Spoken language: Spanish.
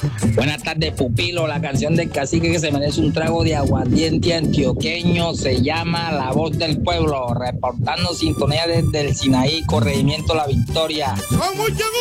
Buenas tardes, pupilo. La canción del cacique que se merece un trago de aguardiente antioqueño se llama La Voz del Pueblo, reportando sintonía desde el Sinaí, corregimiento La Victoria.